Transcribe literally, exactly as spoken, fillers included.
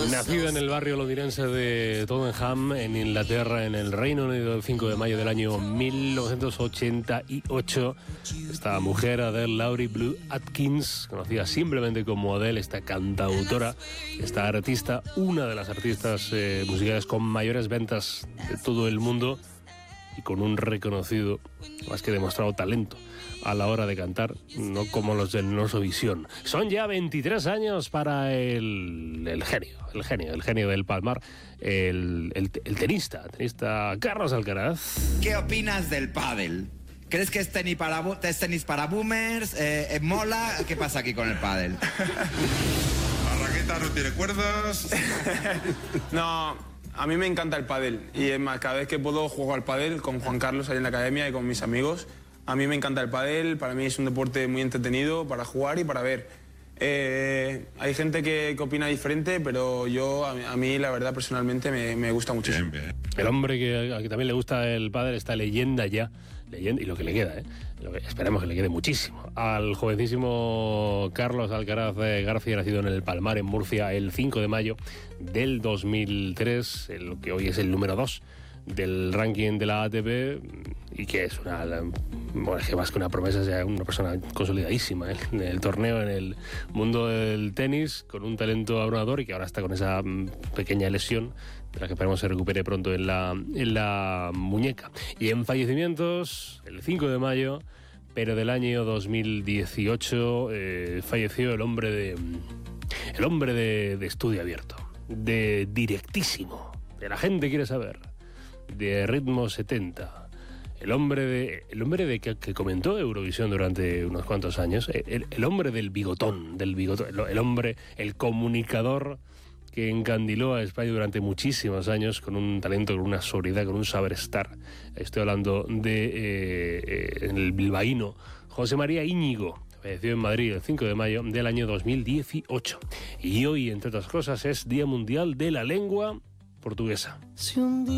Nacido en el barrio londinense de Tottenham, en Inglaterra, en el Reino Unido, el cinco de mayo del año mil novecientos ochenta y ocho, esta mujer, Adele Laurie Blue Atkins, conocida simplemente como Adele, esta cantautora, esta artista, una de las artistas eh, musicales con mayores ventas de todo el mundo y con un reconocido, más que demostrado, talento a la hora de cantar, no como los del Nosovisión. Son ya veintitrés años para el, el genio, el genio, el genio del Palmar, el, el, el tenista, tenista Carlos Alcaraz. ¿Qué opinas del pádel? ¿Crees que es tenis para, es tenis para boomers? Eh, ¿Mola? ¿Qué pasa aquí con el pádel? La raqueta no tiene cuerdas. No, a mí me encanta el pádel. Y es más, cada vez que puedo juego al pádel con Juan Carlos ahí en la academia y con mis amigos. A mí me encanta el pádel, para mí es un deporte muy entretenido para jugar y para ver. Eh, hay gente que, que opina diferente, pero yo, a mí, a mí la verdad, personalmente, me, me gusta muchísimo. Bien, bien. El hombre que, al que también le gusta el pádel, esta leyenda ya, leyenda, y lo que le queda, ¿eh? Lo que, esperemos que le quede muchísimo. Al jovencísimo Carlos Alcaraz García, nacido en el Palmar, en Murcia, el cinco de mayo del dos mil tres, el que hoy es el número dos del ranking de la A T P, y que es una, bueno, es que más que una promesa, es una persona consolidadísima, ¿eh? En el torneo, en el mundo del tenis, con un talento abrumador, y que ahora está con esa pequeña lesión de la que esperemos se recupere pronto en la, en la muñeca. Y en fallecimientos, el cinco de mayo, pero del año dos mil dieciocho, eh, falleció el hombre de el hombre de, de Estudio Abierto, de Directísimo, de La Gente Quiere Saber, de Ritmo setenta, el hombre de el hombre de que, que comentó Eurovisión durante unos cuantos años, el, el hombre del bigotón, del bigotón, el, el hombre, el comunicador que encandiló a España durante muchísimos años con un talento, con una sobriedad, con un saber estar. Estoy hablando de eh, eh, el bilbaíno José María Íñigo. Falleció en Madrid el cinco de mayo del año dos mil dieciocho. Y hoy, entre otras cosas, es Día Mundial de la Lengua Portuguesa.